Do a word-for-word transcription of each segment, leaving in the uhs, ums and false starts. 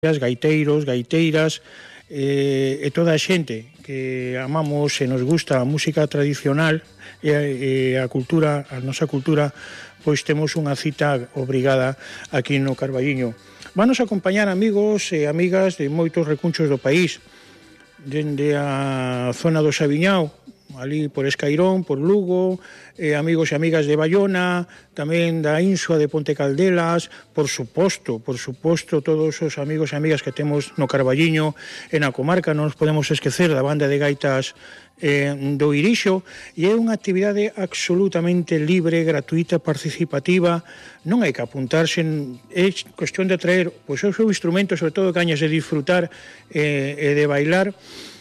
gaiteiros, gaiteiras eh, e toda a xente que amamos e nos gusta a música tradicional e a, e a cultura, a nosa cultura, pois temos unha cita obrigada aquí no Carballiño. Vanos acompañar amigos e amigas de moitos recunchos do país, dende a zona do Sabiñao, ali por Escairón, por Lugo, eh, amigos e amigas de Bayona, tamén da Insua de Ponte Caldelas, por suposto, por suposto, todos os amigos e amigas que temos no Carballiño e na comarca, non nos podemos esquecer da banda de gaitas eh, do Irixo, e é unha actividade absolutamente libre, gratuita, participativa, non hai que apuntarse, é cuestión de traer pois, o seu instrumento, sobre todo cañas de disfrutar eh, e de bailar,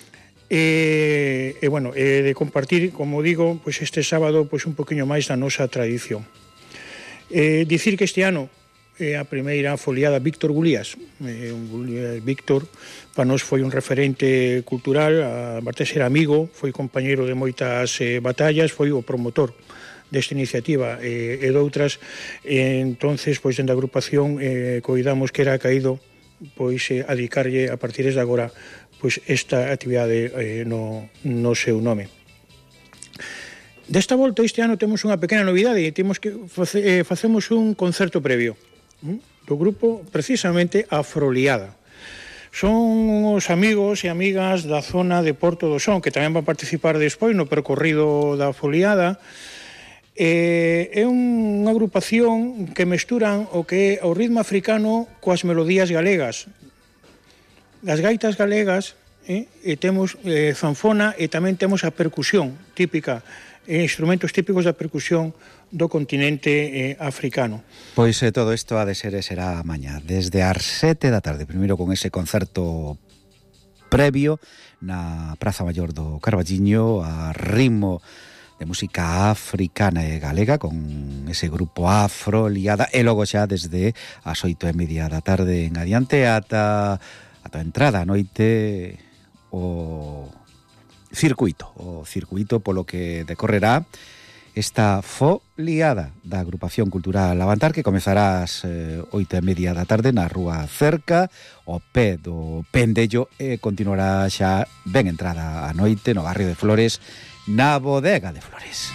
E, e, bueno, e de compartir, como digo, pois este sábado pois un poquinho máis da nosa tradición. E, dicir que este ano é a primeira foliada Víctor Gulías. E, un, Víctor, para nós foi un referente cultural, a parte de ser amigo, foi compañeiro de moitas eh, batallas, foi o promotor desta iniciativa e, e doutras, e, entonces, pois, dentro da agrupación eh, coidamos que era caído pois eh, a dedicarlle a partir de agora pois esta actividade eh, no, no seu nome. Desta volta este ano temos unha pequena novidade, temos que face, eh, facemos un concerto previo hm? do grupo precisamente Afroliada. Son os amigos e amigas da zona de Porto do Son que tamén van participar despois no percorrido da Foliada. Eh, é unha agrupación que mesturan o que é o ritmo africano coas melodías galegas. As gaitas galegas eh, e temos eh, zanfona e tamén temos a percusión típica, eh, instrumentos típicos da percusión do continente eh, africano. Pois eh, todo isto ha de ser e será mañá, desde as sete da tarde, primeiro con ese concerto previo na Praza Maior do Carballiño, a ritmo de música africana e galega con ese grupo Afroliada, e logo xa desde as oito e media da tarde en adiante ata ata a entrada a noite o circuito, o circuito polo que decorrerá esta foliada da agrupación cultural Lavantar, que comezará ás eh, oito e media da tarde na rúa Cerca, o pé do Pendello, e continuará xa ben entrada a noite no barrio de Flores, na Bodega de Flores.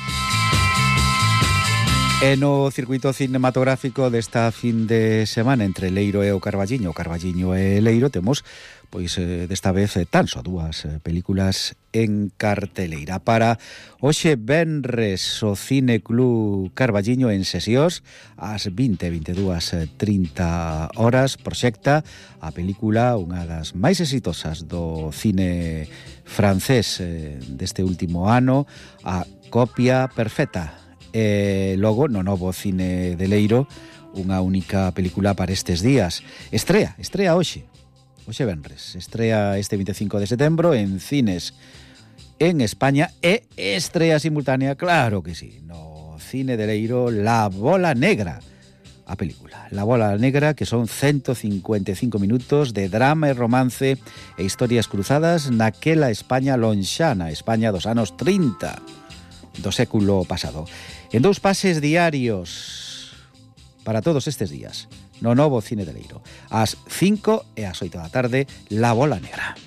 E no circuito cinematográfico desta fin de semana entre Leiro e o Carballiño, o Carballiño e Leiro, temos, pois, eh, desta vez, eh, tan só dúas eh, películas en carteleira. Para hoxe venres o Cine Club Carballiño en sesións, ás vinte e veintidúas e trinta horas, proxecta a película, unha das máis exitosas do cine francés eh, deste último ano, a Copia Perfecta. E logo, no novo Cine de Leiro, unha única película para estes días. Estrea, estrea hoxe, hoxe venres. Estrea este vinte e cinco de setembro en cines en España e estrea simultánea, claro que sí, no Cine de Leiro, La Bola Negra. A película, La Bola Negra, que son ciento cincuenta e cinco minutos de drama e romance e historias cruzadas naquela España lonxana, España dos anos trinta do século pasado. En dous pases diarios para todos estes días, no novo Cine de Leiro, ás cinco e ás oito da tarde, La Bola Negra.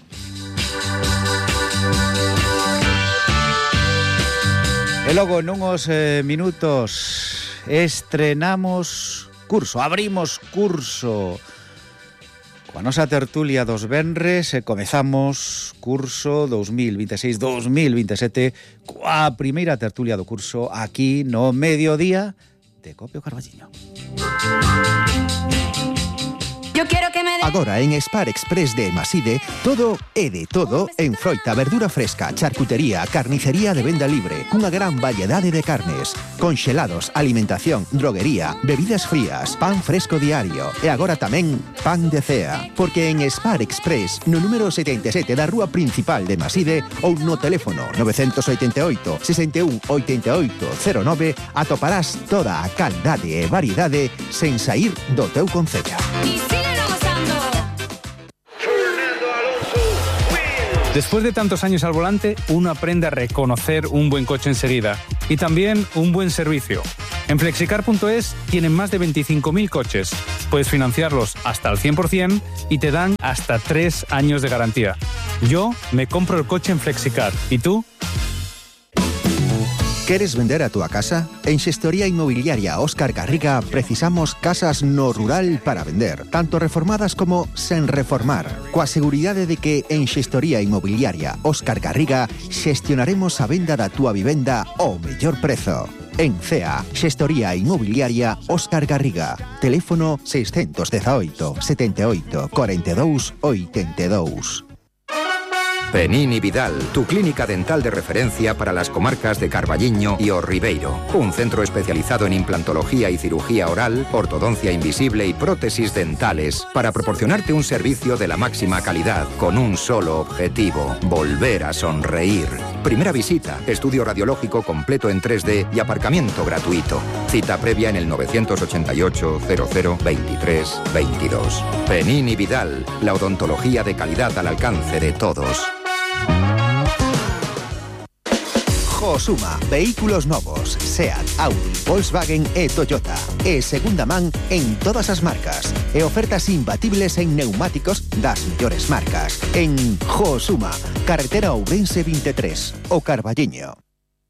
E logo, nunhos eh, minutos, estrenamos curso, abrimos curso coa nosa tertulia dos venres e comezamos curso dos mil vinte e seis dos mil vinte e sete coa primeira tertulia do curso aquí no mediodía de Copio Carballiño. Yo quiero que me de... Agora en Spar Express de Maside, todo é de todo en froita, verdura fresca, charcutería, carnicería de venda libre, cunha gran variedade de carnes, conxelados, alimentación, droguería, bebidas frías, pan fresco diario e agora tamén pan de cea. Porque en Spar Express, no número setenta e sete da rúa principal de Maside ou no teléfono nove oito oito, seis un, oito oito cero nove atoparás toda a caldade e variedade sen sair do teu concello. Después de tantos años al volante, uno aprende a reconocer un buen coche enseguida y también un buen servicio. En flexicar punto es tienen más de veinticinco mil coches, puedes financiarlos hasta al cien por ciento y te dan hasta tres años de garantía. Yo me compro el coche en Flexicar. ¿Y tú? ¿Queres vender a túa casa? En Xestoría Inmobiliaria Óscar Garriga precisamos casas no rural para vender, tanto reformadas como sen reformar. Coa seguridade de que en Xestoría Inmobiliaria Óscar Garriga xestionaremos a venda da túa vivenda ao mellor prezo. En C E A, Xestoría Inmobiliaria Óscar Garriga. Teléfono seiscentos dezaoito, setenta e oito, cuarenta e dous, oitenta e dous. Penín y Vidal, tu clínica dental de referencia para las comarcas de Carballiño y O Ribeiro. Un centro especializado en implantología y cirugía oral, ortodoncia invisible y prótesis dentales para proporcionarte un servicio de la máxima calidad con un solo objetivo: volver a sonreír. Primera visita, estudio radiológico completo en tres D y aparcamiento gratuito. Cita previa en el novecientos ochenta y ocho, cero cero, veintitrés, veintidós. Penín y Vidal, la odontología de calidad al alcance de todos. Josuma, vehículos novos, Seat, Audi, Volkswagen e Toyota. E segunda man en todas as marcas. E ofertas imbatibles en neumáticos das mellores marcas. En Josuma, carretera Ourense veintitrés, o Carballiño.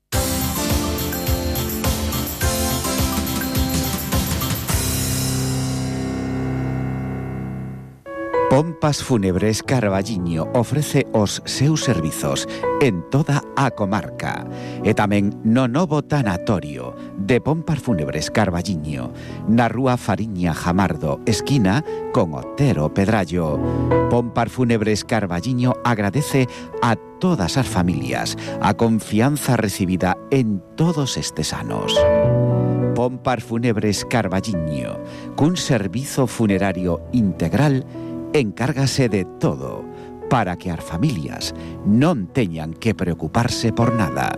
Pompas Fúnebres Carballiño ofrece os seus servizos en toda a comarca e tamén no novo tanatorio de Pompas Fúnebres Carballiño na rúa Fariña Jamardo, esquina con Otero Pedrallo. Pompas Fúnebres Carballiño agradece a todas as familias a confianza recibida en todos estes anos. Pompas Fúnebres Carballiño, cun servizo funerario integral, encárgase de todo para que as familias non teñan que preocuparse por nada.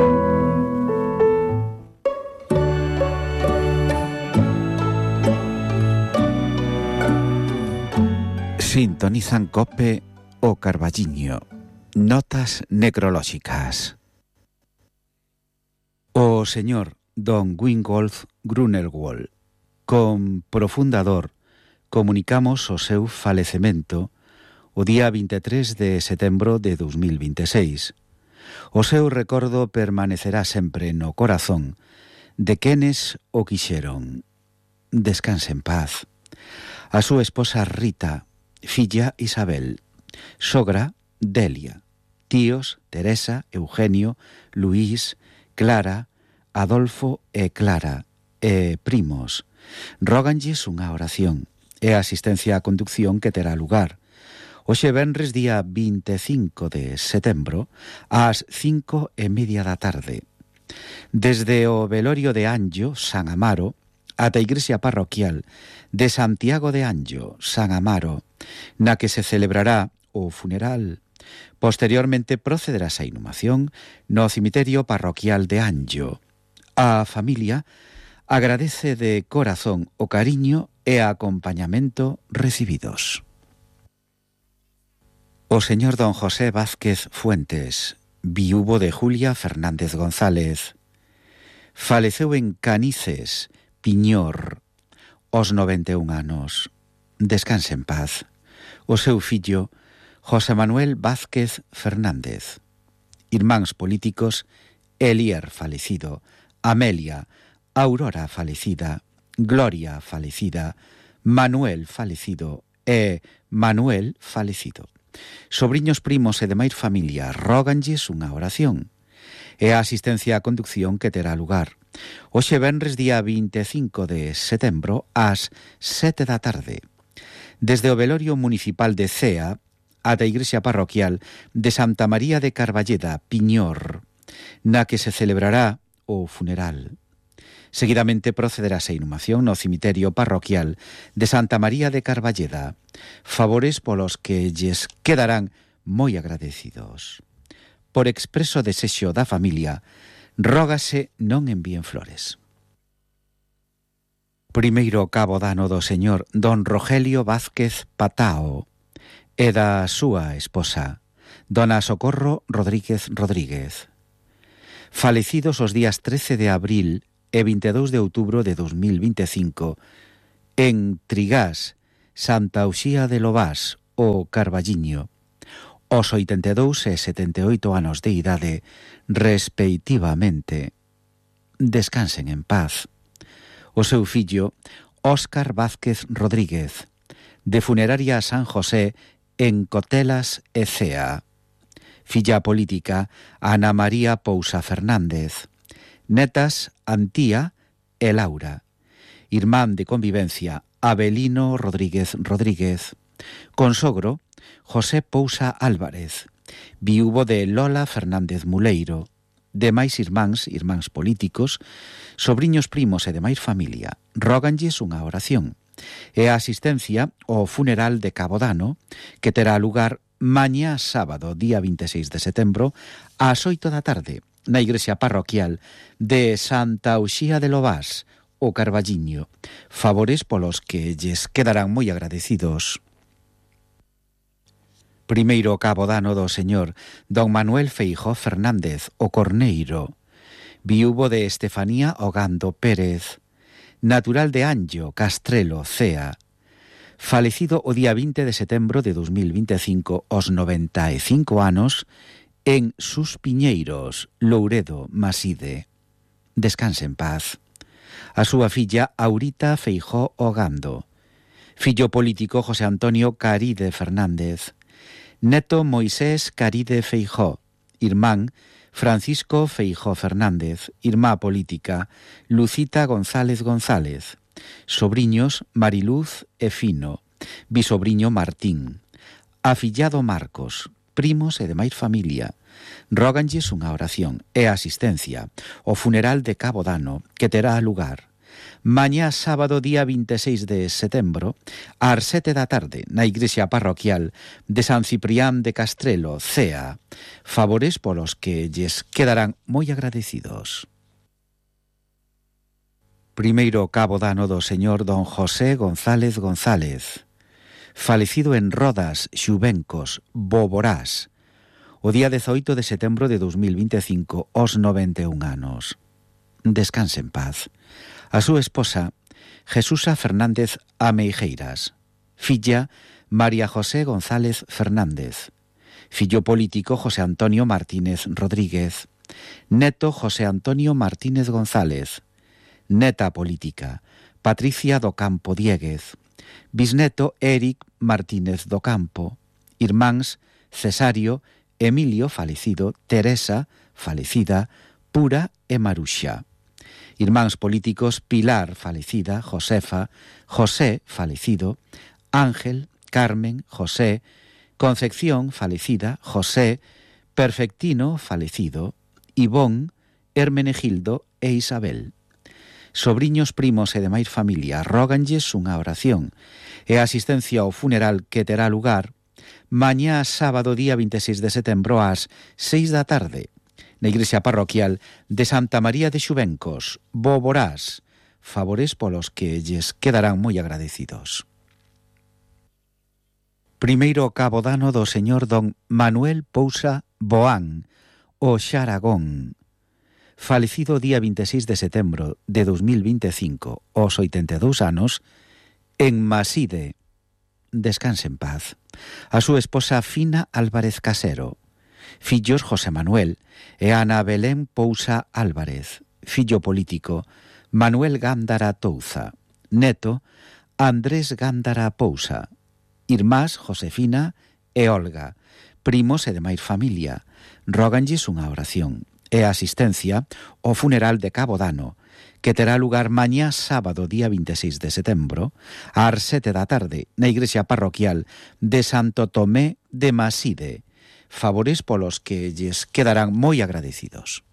Sintonizan COPE o Carballiño. Notas necrolóxicas. O señor don Wingolf Grunewald, con profunda dor, comunicamos o seu falecemento o día veintitrés de setembro de dos mil veintiséis. O seu recordo permanecerá sempre no corazón de quenes o quixeron. Descanse en paz. A súa esposa Rita, filla Isabel, sogra Delia, tíos Teresa, Eugenio, Luís, Clara, Adolfo e Clara, e primos, róganlles unha oración e a asistencia á conducción que terá lugar hoxe venres día veinticinco de setembro ás cinco e media da tarde desde o velorio de Anllo, San Amaro, ata a igrexa parroquial de Santiago de Anllo, San Amaro, na que se celebrará o funeral. Posteriormente procederá a inhumación no cemiterio parroquial de Anllo. A familia agradece de corazón o cariño e acompañamento recibidos. O señor don José Vázquez Fuentes, viúvo de Julia Fernández González, faleceu en Canices, Piñor, aos noventa e un anos. Descanse en paz. O seu fillo, José Manuel Vázquez Fernández. Irmáns políticos, Elier falecido, Amelia, Aurora falecida, Gloria falecida, Manuel falecido e Manuel falecido. Sobriños, primos e demais familia róganlles unha oración e a asistencia á conducción que terá lugar hoxe venres día veinticinco de setembro ás sete da tarde desde o velorio municipal de Cea ata a igrexa parroquial de Santa María de Carballeda, Piñor, na que se celebrará o funeral. Seguidamente procederá a inhumación no cemiterio parroquial de Santa María de Carballeda, favores polos que lles quedarán moi agradecidos. Por expreso desexo da familia, rógase non envíen flores. Primeiro cabo dano do señor don Rogelio Vázquez Patao e da súa esposa, dona Socorro Rodríguez Rodríguez. Falecidos os días trece de abril e veintidós de outubro de dos mil veinticinco En Trigás, Santa Uxía de Lobás, o Carballiño, os oitenta e dous e setenta e oito anos de idade, respectivamente. Descansen en paz. O seu fillo, Óscar Vázquez Rodríguez, de Funeraria San José, en Cotelas e Cea. Filla política, Ana María Pousa Fernández. Netas, Antía e Laura. Irmán de convivencia, Abelino Rodríguez Rodríguez. Consogro, José Pousa Álvarez. Viúvo de Lola Fernández Muleiro. Demais irmáns, irmáns políticos, sobriños primos e demais familia, róganlles unha oración e a asistencia ao funeral de Cabo Dano, que terá lugar mañá sábado, día vinte e seis de setembro, ás oito da tarde, na igrexa parroquial de Santa Uxía de Lobás, o Carballiño, favores polos que lles quedarán moi agradecidos. Primeiro cabo dano do señor don Manuel Feijóo Fernández, o Corneiro, viúvo de Estefanía Ogando Pérez, natural de Anllo, Castrelo, Cea, falecido o día vinte de setembro de dos mil vinte e cinco aos noventa e cinco anos en Sus Piñeiros, Louredo, Maside. Descanse en paz. A súa filla Aurita Feijóo Ogando, fillo político José Antonio Caride Fernández, neto Moisés Caride Feijóo, irmán Francisco Feijóo Fernández, irmá política Lucita González González, sobriños Mariluz e Fino, bisobriño Martín, afillado Marcos, primos e demais familia, róganlles unha oración e asistencia ao funeral de Cabo Dano, que terá lugar mañá sábado día vinte e seis de setembro ás sete da tarde na igrexa parroquial de San Ciprián de Castrelo, Cea, favores polos que lles quedarán moi agradecidos. Primeiro cabo dano do señor don José González González, falecido en Rodas, Xubencos, Boborás, o día dezoito de setembro de dos mil vinte e cinco, aos noventa e un anos. Descanse en paz. A súa esposa, Jesusa Fernández Ameijeiras, filla María José González Fernández, fillo político José Antonio Martínez Rodríguez, neto José Antonio Martínez González, neta política Patricia do Campo Dieguez, bisneto Eric Martínez do Campo, irmáns Cesario, Emilio falecido, Teresa falecida, Pura e Maruxa. Irmáns políticos Pilar falecida, Josefa, José falecido, Ángel, Carmen, José, Concepción falecida, José, Perfectino falecido, Ivón, Hermenegildo e Isabel. Sobriños, primos e demais familia róganlles unha oración e a asistencia ao funeral que terá lugar mañá sábado día vinte e seis de setembro ás seis da tarde na igrexa parroquial de Santa María de Xubencos, Boborás, favores polos que lles quedarán moi agradecidos. Primeiro cabo dano do señor don Manuel Pousa Boán, o Xaragón, falecido día vinte e seis de setembro de dos mil vinte e cinco, aos oitenta e dous anos, en Maside. Descanse en paz. A súa esposa Fina Álvarez Casero, fillos José Manuel e Ana Belén Pousa Álvarez, fillo político Manuel Gándara Touza, neto Andrés Gándara Pousa, irmás Josefina e Olga, primos e demais familia, róganlles unha oración e asistencia ao funeral de Cabo Dano, que terá lugar mañá sábado día vinte e seis de setembro ás sete da tarde na igrexa parroquial de Santo Tomé de Maside, favores polos que lles quedarán moi agradecidos.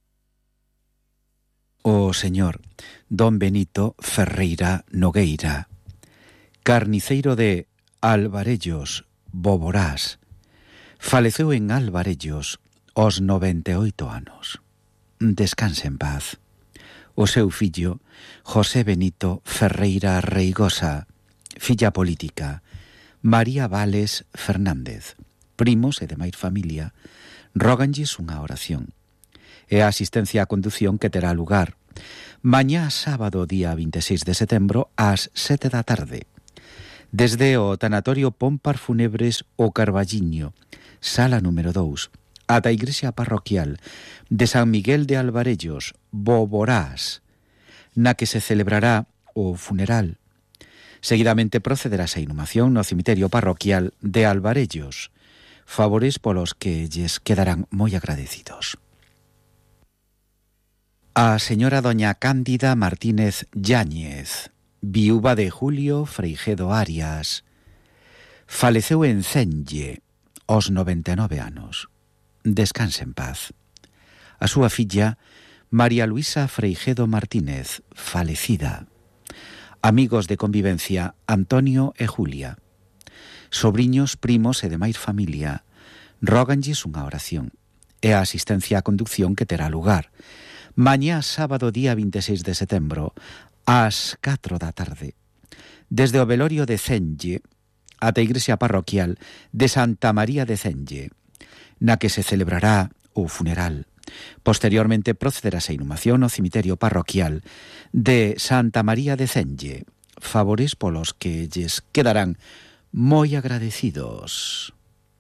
O señor don Benito Ferreira Nogueira, carniceiro de Alvarellos, Boborás, faleceu en Alvarellos aos noventa e oito anos. Descanse en paz. O seu fillo, José Benito Ferreira Reigosa, filla política María Vales Fernández, primos e demais familia, róganlles unha oración e a asistencia á condución que terá lugar Mañá sábado, día veintiséis de setembro, ás sete da tarde. Desde o tanatorio Pompar Funebres o Carballiño, sala número dous, ata a igrexa parroquial de San Miguel de Alvarellos, Boborás, na que se celebrará o funeral. Seguidamente procederás a inhumación no cemiterio parroquial de Alvarellos, favores polos que lles quedarán moi agradecidos. A señora doña Cándida Martínez Yáñez, viúva de Julio Freijedo Arias, faleceu en Cenlle aos noventa e nove anos. Descanse en paz. A súa filla, María Luisa Freijedo Martínez, falecida. Amigos de convivencia, Antonio e Julia. Sobriños, primos e demais familia, róganlles unha oración e a asistencia á conducción que terá lugar mañá sábado, día veintiséis de setembro, ás catro da tarde, desde o velorio de Cenlle ata a igrexa parroquial de Santa María de Cenlle, na que se celebrará o funeral. Posteriormente procederá a inhumación no cemiterio parroquial de Santa María de Cenlle, favores polos que lles quedarán moi agradecidos.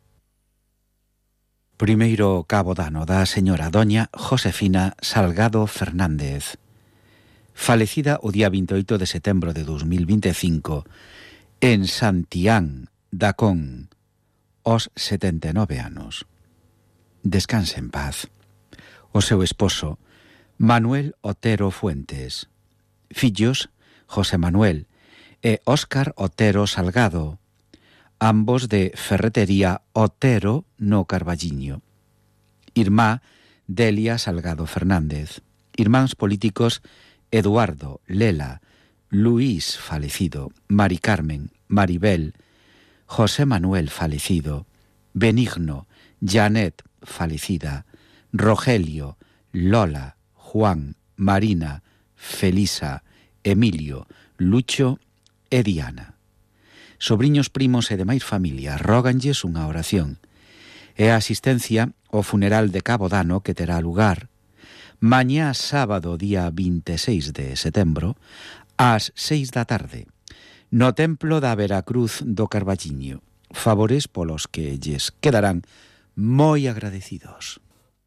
Primeiro cabo dano da señora doña Josefina Salgado Fernández, falecida o día veintiocho de setembro de dos mil veinticinco en Santián da Con, aos setenta e nove anos. Descanse en paz. O seu esposo, Manuel Otero Fuentes. Fillos, José Manuel e Óscar Otero Salgado, ambos de Ferretería Otero no Carballiño. Irmá Delia Salgado Fernández. Irmáns políticos Eduardo, Lela, Luís falecido, Mari Carmen, Maribel, José Manuel falecido, Benigno, Janet falecida, Rogelio, Lola, Juan, Marina, Felisa, Emilio, Lucho e Diana. Sobriños, primos e demais familia róganlles unha oración e a asistencia ao funeral de Cabo Dano que terá lugar mañá sábado, día veintiséis de setembro, ás seis da tarde, no Templo da Veracruz do Carballiño, favores polos que lles quedarán moi agradecidos.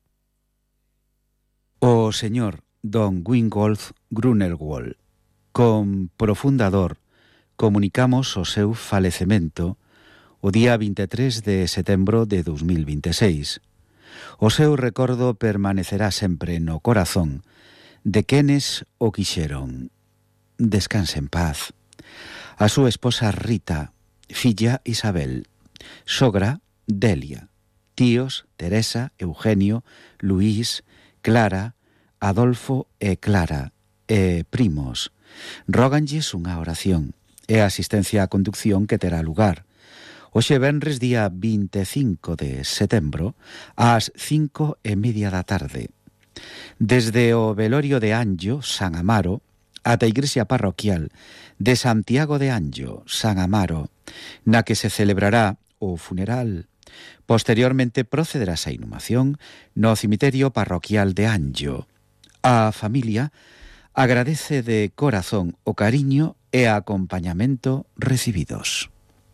O señor don Wingolf Grunewald, con profunda dor, comunicamos o seu falecemento o día veintitrés de setembro de dos mil veintiséis. O seu recordo permanecerá sempre no corazón de quenes o quixeron. Descanse en paz. A súa esposa Rita, filla Isabel, sogra Delia, tíos Teresa, Eugenio, Luís, Clara, Adolfo e Clara, e primos, róganlles unha oración e a asistencia á conducción que terá lugar hoxe venres, día veinticinco de setembro, ás cinco e media da tarde, desde o velorio de Anllo, San Amaro, ata a igrexa parroquial de Santiago de Anllo, San Amaro, na que se celebrará o funeral. Posteriormente procederá a inhumación no cemiterio parroquial de Anllo. A familia agradece de corazón o cariño e acompañamento recibidos.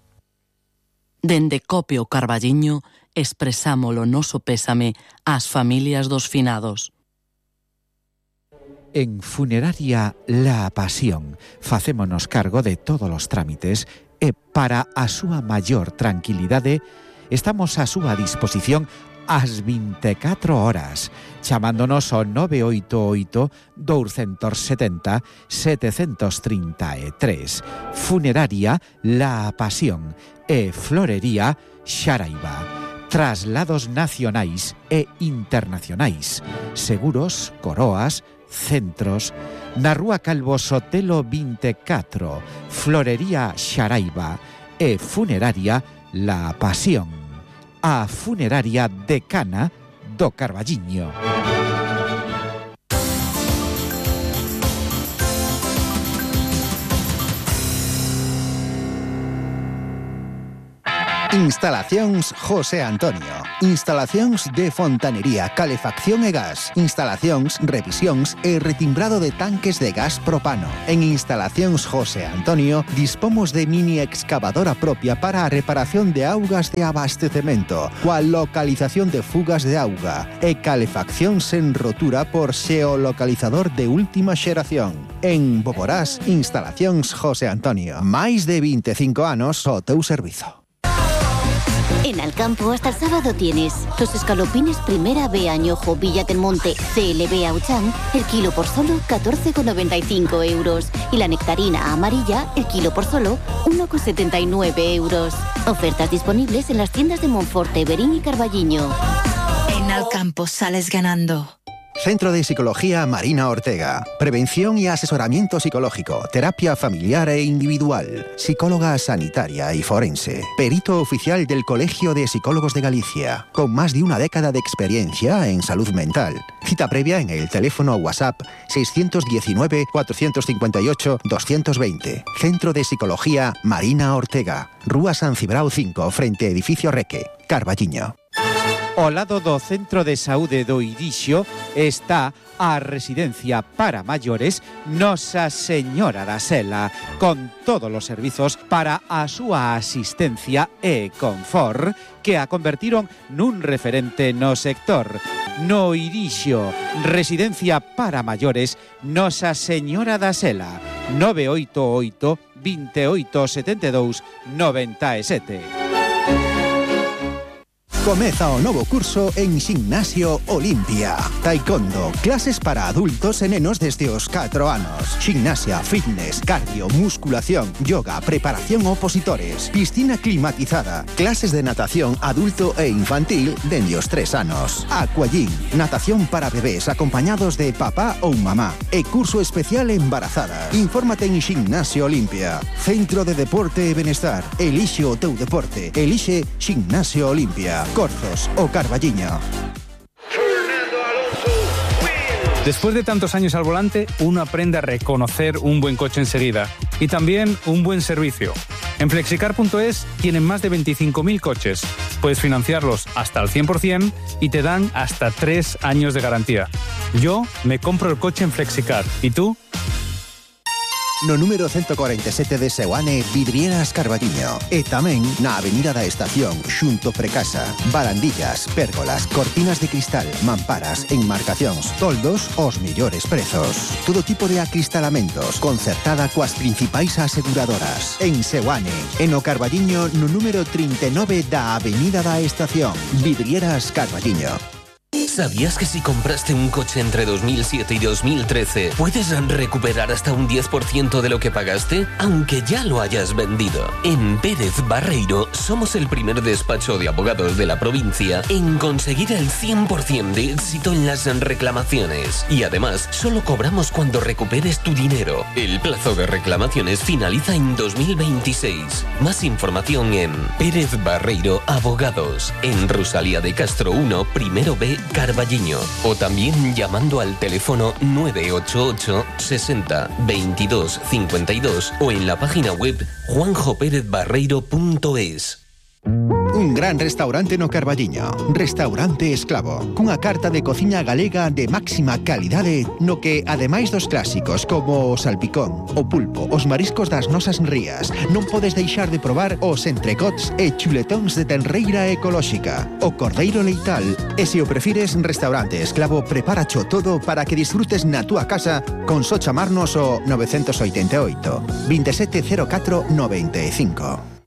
Dende Cope o Carballiño expresamos o noso pésame ás familias dos finados. En Funeraria La Pasión facémonos cargo de todos os trámites e para a súa maior tranquilidade estamos á súa disposición ás veinticuatro horas, chamándonos ao nove oito oito, dous sete cero, sete tres tres. Funeraria La Pasión e Florería Xaraiba. Traslados nacionais e internacionais. Seguros, coroas, centros. Na Rúa Calvo Sotelo veinticuatro, Florería Xaraiba e Funeraria La Pasión. A funeraria decana do Carballiño. Instalacións José Antonio. Instalacións de fontanería, calefacción e gas. Instalacións, revisións e retimbrado de tanques de gas propano. En Instalacións José Antonio dispomos de mini excavadora propia para a reparación de augas de abastecemento, coa localización de fugas de auga e calefacción sen rotura por xeolocalizador de última xeración. En Boborás, Instalacións José Antonio. Máis de veinticinco anos ao teu servizo. En Alcampo hasta el sábado tienes los escalopines primera B añojo Villa del Monte C L B Auchan, el kilo por solo catorce con noventa y cinco euros y la nectarina amarilla, el kilo por solo uno con setenta y nueve euros. Ofertas disponibles en las tiendas de Monforte, Berín y Carballiño. En Alcampo sales ganando. Centro de Psicología Marina Ortega. Prevención y asesoramiento psicológico, terapia familiar e individual, psicóloga sanitaria y forense, perito oficial del Colegio de Psicólogos de Galicia, con más de una década de experiencia en salud mental. Cita previa en el teléfono WhatsApp seis uno nueve, cuatro cinco ocho, dos dos cero. Centro de Psicología Marina Ortega. Rúa San Cibrao cinco, frente a Edificio Reque, Carballiño. Ao lado do Centro de Saúde do Irixo está a residencia para maiores Nosa Señora da Sela, con todos os servizos para a súa asistencia e confort que a convertiron nun referente no sector. No Irixo, residencia para maiores Nosa Señora da Sela, nove oito oito, veintiocho setenta e dous, noventa e sete. Comeza o novo curso en Ximnasio Olimpia. Taekwondo, clases para adultos e nenos desde os catro anos. Ximnasia, fitness, cardio, musculación, yoga, preparación opositores, piscina climatizada, clases de natación adulto e infantil dende os tres anos. Aquagym, natación para bebés acompañados de papá ou mamá e curso especial embarazada. Infórmate en Ximnasio Olimpia. Centro de Deporte e Benestar. Elixe o teu deporte. Elixe Ximnasio Olimpia. Corzos o Carballiño. Después de tantos años al volante, uno aprende a reconocer un buen coche enseguida y también un buen servicio. En flexicar punto es tienen más de veinticinco mil coches. Puedes financiarlos hasta al cien por ciento y te dan hasta tres años de garantía. Yo me compro el coche en Flexicar. ¿Y tú? No número ciento cuarenta y siete de Seoane, Vidrieras Carballiño. E tamén na Avenida da Estación, xunto Precasa. Barandillas, pérgolas, cortinas de cristal, mamparas, enmarcacións, toldos, os mellores prezos. Todo tipo de acristalamentos, concertada coas principais aseguradoras. En Seoane, en o Carballiño, no número treinta y nueve da Avenida da Estación. Vidrieras Carballiño. ¿Sabías que si compraste un coche entre dos mil siete y dos mil trece puedes recuperar hasta un diez por ciento de lo que pagaste, aunque ya lo hayas vendido? En Pérez Barreiro somos el primer despacho de abogados de la provincia en conseguir el cien por ciento de éxito en las reclamaciones. Y además, solo cobramos cuando recuperes tu dinero. El plazo de reclamaciones finaliza en dos mil veintiséis. Más información en Pérez Barreiro Abogados, en Rosalía de Castro uno, primero B, Carballiño, o también llamando al teléfono nueve ocho ocho, sesenta, veintidós, cincuenta y dos o en la página web juanjo pérez barreiro punto es. Un gran restaurante no Carballiño, Restaurante Esclavo, cunha carta de cociña galega de máxima calidade no que, ademais dos clásicos como o salpicón, o pulpo, os mariscos das nosas rías, non podes deixar de probar os entrecots e chuletóns de tenreira ecolóxica, o cordeiro leital, e se o prefires, Restaurante Esclavo preparacho todo para que disfrutes na túa casa con só chamarnos o nove oito oito, veintisiete cero catro noventa e cinco.